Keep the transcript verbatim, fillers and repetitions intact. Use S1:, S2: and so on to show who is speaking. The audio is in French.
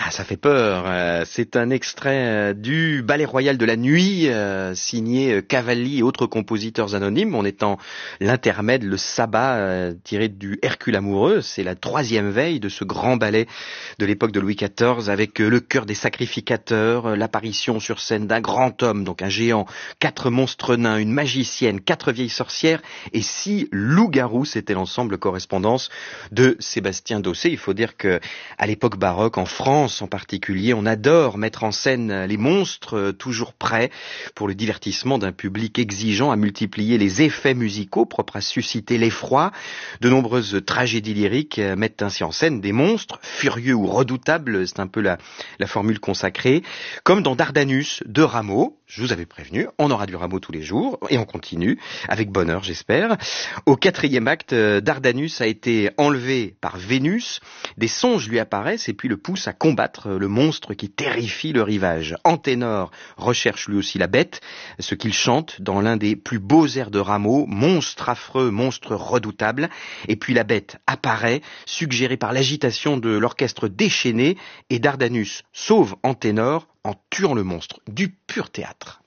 S1: Ah, ça fait peur. Euh, C'est un extrait euh, du Ballet Royal de la Nuit, euh, signé euh, Cavalli et autres compositeurs anonymes. On est en l'intermède, le sabbat, euh, tiré du Hercule amoureux. C'est la troisième veille de ce grand ballet de l'époque de Louis quatorze, avec euh, le chœur des sacrificateurs, euh, l'apparition sur scène d'un grand homme, donc un géant, quatre monstres nains, une magicienne, quatre vieilles sorcières et six loups-garous. C'était l'ensemble correspondance de Sébastien Dossé. Il faut dire que à l'époque baroque, en France en particulier, on adore mettre en scène les monstres, euh, toujours prêts pour le divertissement d'un public exigeant, à multiplier les effets musicaux propres à susciter l'effroi. De nombreuses tragédies lyriques euh, mettent ainsi en scène des monstres furieux ou redoutables, c'est un peu la, la formule consacrée, comme dans Dardanus de Rameau. Je vous avais prévenu, on aura du Rameau tous les jours, et on continue, avec bonheur j'espère. Au quatrième acte, euh, Dardanus a été enlevé par Vénus, des songes lui apparaissent et puis le poussent à combattre le monstre qui terrifie le rivage. Anténor recherche lui aussi la bête, ce qu'il chante dans l'un des plus beaux airs de Rameau, monstre affreux, monstre redoutable, et puis la bête apparaît, suggérée par l'agitation de l'orchestre déchaîné, et Dardanus sauve Anténor en tuant le monstre. Du pur théâtre.